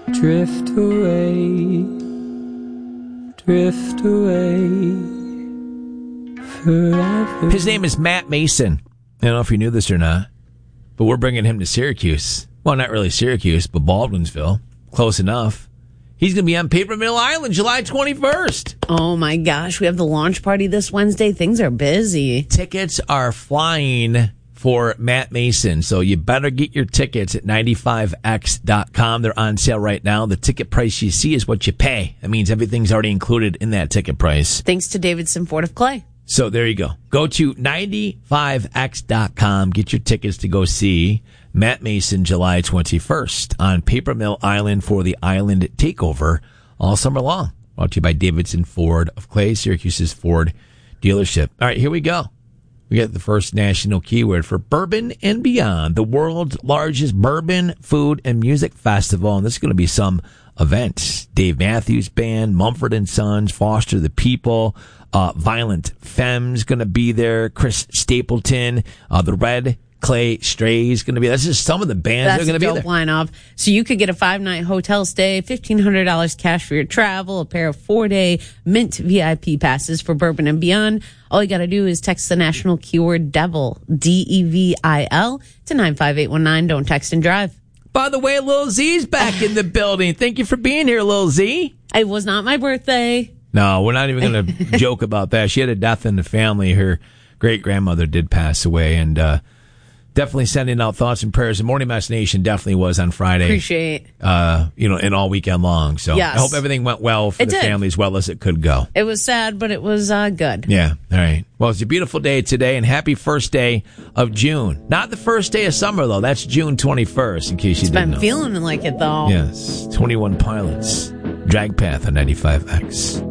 Drift away forever. His name is Matt Mason. I don't know if you knew this or not, but we're bringing him to Syracuse. Well, not really Syracuse, but Baldwinsville. Close enough. He's going to be on Paper Mill Island July 21st. Oh, my gosh. We have the launch party this Wednesday. Things are busy. Tickets are flying for Matt Mason, so you better get your tickets at 95x.com. They're on sale right now. The ticket price you see is what you pay. That means everything's already included in that ticket price. Thanks to Davidson Ford of Clay. So there you go. Go to 95x.com. Get your tickets to go see Matt Mason July 21st on Paper Mill Island for the Island Takeover all summer long. Brought to you by Davidson Ford of Clay, Syracuse's Ford dealership. All right, here we go. We got the first national keyword for Bourbon and Beyond, the world's largest bourbon, food, and music festival. And this is going to be some events. Dave Matthews Band, Mumford & Sons, Foster the People, Violent Femmes going to be there, Chris Stapleton, the Red Clay Strays going to be. That's just some of the bands that are going to be there. That's a dope lineup. So you could get a 5-night hotel stay, $1,500 cash for your travel, a pair of 4-day Mint VIP passes for Bourbon and Beyond. All you got to do is text the national keyword DEVIL, DEVIL, to 95819. Don't text and drive. By the way, Lil Z's back in the building. Thank you for being here, Lil Z. It was not my birthday. No, we're not even going to joke about that. She had a death in the family. Her great-grandmother did pass away, and definitely sending out thoughts and prayers. The Morning Mass Nation definitely was on Friday. Appreciate. And all weekend long. So yes. I hope everything went well for the family as well as it could go. It was sad, but it was good. Yeah. All right. Well, it's a beautiful day today, and happy first day of June. Not the first day of summer, though. That's June 21st, in case you didn't know. It's been feeling like it, though. Yes. 21 Pilots. Drag Path on 95X.